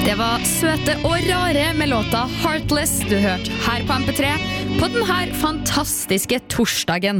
Det var søte og rare med låta Heartless du hørte her på MP3 på den her fantastiske torsdagen.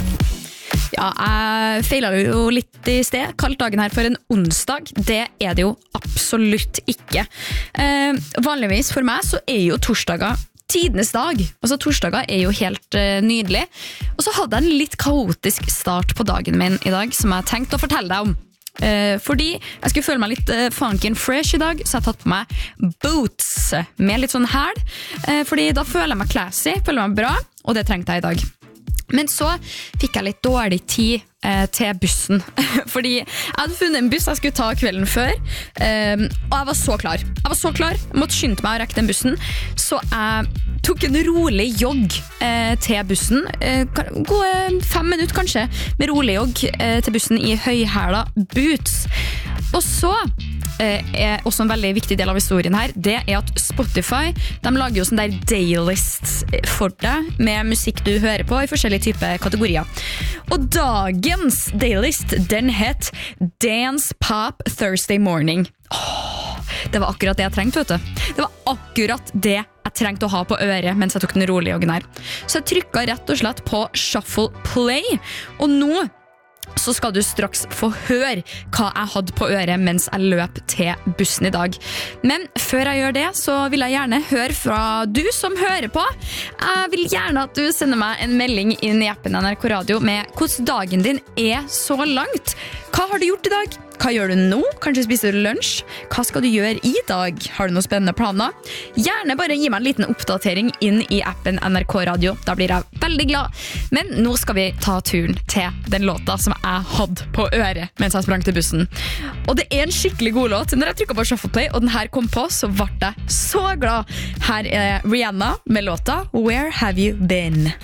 Ja, jeg feilet jo litt i sted, kalt dagen her for en onsdag. Det er det jo absolutt ikke. Vanligvis for meg så er jo torsdager tidenes dag. Altså torsdager er jo helt nydelig. Og så hadde jeg en litt kaotisk start på dagen min i dag, som jeg tenkte å fortelle deg om. Fordi jeg skulle føle meg litt funky and fresh i dag, så jeg har tatt på meg boots med litt sånn hæl, fordi da føler jeg meg classy, føler jeg meg bra, og det trengte jeg i dag. Men så fikk jeg litt dårlig tid til bussen, fordi jeg hadde funnet en buss jeg skulle ta kvelden før, og jeg var så klar. Jeg måtte skynde meg å rekke den bussen, så jeg tok en rolig jogg til bussen, gå 5 minutter kanskje, med rolig jogg til bussen i høyhæla boots. Og så er også en veldig viktig del av historien her, det er at Spotify, de lager jo sånn der daylists for deg, med musikk du hører på i forskjellige typer kategorier. Og dagens daylist, den het Dance Pop Thursday Morning. Det var akkurat det jeg trengte, vet du. Det var akkurat det jeg trengte å ha på øret mens jeg tok den rolige joggen her. Så jeg trykket rett og slett på Shuffle Play, og nå så skal du straks få høre hva jeg hadde på øret mens jeg løp til bussen i dag. Men før jeg gjør det, så vil jeg gjerne høre fra du som hører på. Jeg vil gjerne at du sender meg en melding inn i appen NRK Radio med hvordan dagen din er så langt. Hva har du gjort i dag? Hva gjør du nå? Kanskje spiser du lunsj? Hva skal du gjøre i dag? Har du noen spennende planer? Gjerne bare gi meg en liten oppdatering inn i appen NRK Radio. Da blir jeg veldig glad. Men nå skal vi ta turen til den låta som jeg hadde på øret mens jeg sprang til bussen. Og det er en skikkelig god låt. Når jeg trykket på Shuffle Play, og den her kom på, så ble jeg så glad. Her er Rihanna med låta Where Have You Been?